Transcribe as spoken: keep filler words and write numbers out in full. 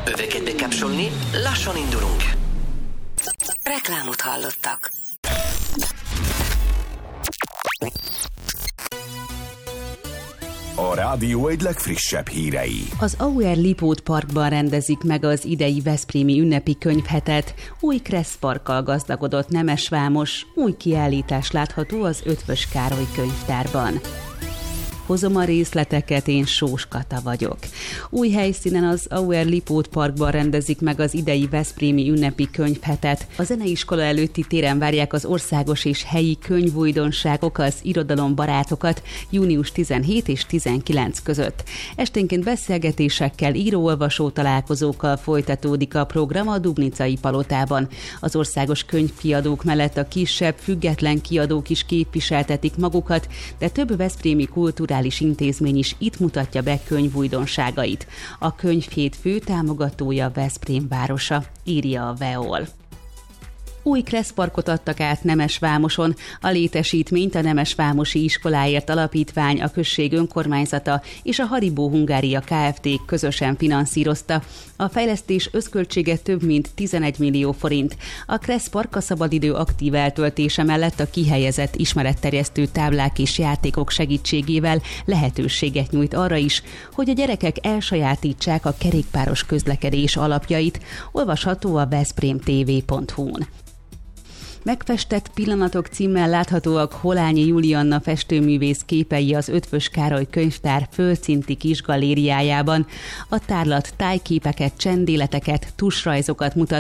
Öveket bekapcsolni, lassan indulunk. Reklámot hallottak. A rádió egy legfrissebb hírei. Az Auer Lipót Parkban rendezik meg az idei veszprémi ünnepi könyvhetet. Új Kressz Parkkal gazdagodott Nemesvámos, új kiállítás látható az Eötvös Károly könyvtárban. Hozom a részleteket, én Sós Kata vagyok. Új helyszínen az Auer Lipót Parkban rendezik meg az idei veszprémi ünnepi könyvhetet. A zeneiskola előtti téren várják az országos és helyi könyvújdonságok, az irodalombarátokat június tizenhét és tizenkilenc között. Esténként beszélgetésekkel, író-olvasó találkozókkal folytatódik a program a Dubnicai Palotában. Az országos könyvkiadók mellett a kisebb, független kiadók is képviseltetik magukat, de több veszprémi kultúrás intézmény is itt mutatja be könyvújdonságait. A könyvhét fő támogatója Veszprém városa, írja a Veol. Új Kressz Parkot adtak át Nemesvámoson. A létesítményt a Nemesvámosi Iskoláért Alapítvány, a község önkormányzata és a Haribo Hungária Kft. Közösen finanszírozta. A fejlesztés összköltsége több mint tizenegy millió forint. A Kressz Park a szabadidő aktív eltöltése mellett a kihelyezett ismeretterjesztő táblák és játékok segítségével lehetőséget nyújt arra is, hogy a gyerekek elsajátítsák a kerékpáros közlekedés alapjait. Olvasható a veszprém.tv pont hu-n. Megfestett pillanatok címmel láthatóak Holányi Julianna festőművész képei az Eötvös Károly könyvtár földszinti kis galériájában. A tárlat tájképeket, csendéleteket, tusrajzokat mutat